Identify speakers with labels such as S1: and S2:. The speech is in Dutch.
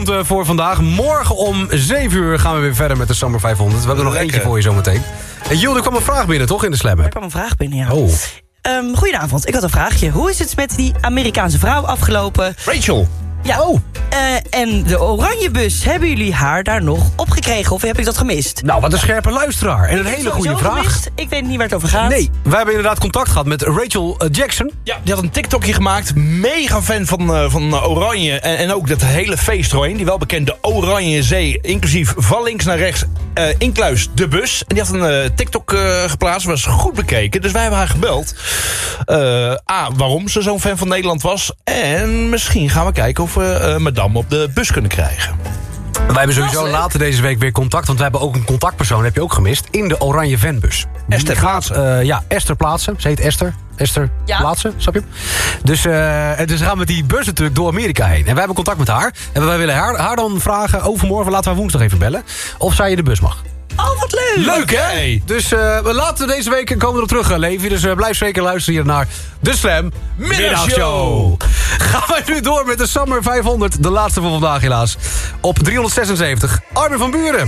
S1: 500 voor vandaag. Morgen om 7 uur gaan we weer verder met de Summer 500. We hebben er nog eentje voor je zometeen. En Jill, er kwam een vraag binnen, toch, in de Slam?
S2: Er kwam een vraag binnen, ja.
S1: Oh.
S2: Goedenavond, ik had een vraagje. Hoe is het met die Amerikaanse vrouw afgelopen?
S3: Rachel.
S2: Ja.
S1: Oh.
S2: En de Oranjebus, hebben jullie haar daar nog opgekregen of heb ik dat gemist?
S1: Nou, wat een scherpe luisteraar. En een hele goede vraag.
S2: Gemist? Ik weet niet waar het over gaat.
S1: Nee, wij hebben inderdaad contact gehad met Rachel Jackson.
S3: Ja, die had een TikTokje gemaakt. Mega fan van Oranje. En ook dat hele feest erheen. Die welbekende Oranje Zee. Inclusief van links naar rechts. Incluis de bus. En die had een TikTok geplaatst. Was goed bekeken. Dus wij hebben haar gebeld. Waarom ze zo'n fan van Nederland was. En misschien gaan we kijken of we madame op de bus kunnen krijgen.
S1: Wij hebben sowieso later deze week weer contact. Want we hebben ook een contactpersoon, heb je ook gemist. In de Oranje Vanbus.
S3: Esther Plaatsen.
S1: Ja, Esther Plaatsen. Ze heet Esther. Esther Plaatsen, snap je? Dus we gaan met die bus natuurlijk door Amerika heen. En wij hebben contact met haar. En wij willen haar dan vragen overmorgen, laten we haar woensdag even bellen, of zij in de bus mag.
S2: Oh, wat leuk!
S1: Leuk, hè? Dus laten we deze week komen we er terug, Levi. Dus blijf zeker luisteren hier naar de Slam Middagshow. Gaan wij nu door met de Summer 500. De laatste van vandaag helaas. Op 376. Armin van Buuren.